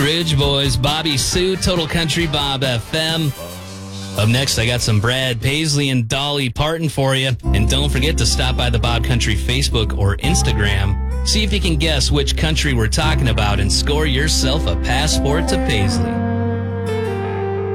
Ridge Boys, Bobby Sue, Total Country Bob FM. Up next, I got some Brad Paisley and Dolly Parton for you. And don't forget to stop by the Bob Country Facebook or Instagram. See if you can guess which country we're talking about and score yourself a passport to Paisley.